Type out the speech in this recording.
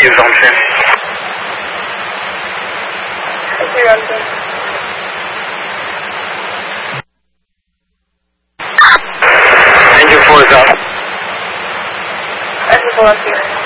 you, Thompson. Thank you, Thompson. Engine 4 is up. Engine 4 up here.